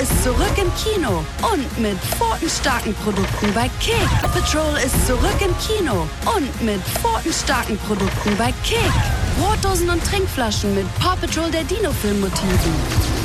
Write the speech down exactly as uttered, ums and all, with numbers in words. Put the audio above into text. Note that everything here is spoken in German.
ist zurück im Kino und mit pfotenstarken Produkten bei Kick. Paw Patrol ist zurück im Kino und mit pfotenstarken Produkten bei Kick. Brotdosen und Trinkflaschen mit Paw Patrol der Dino-Film-Motiven.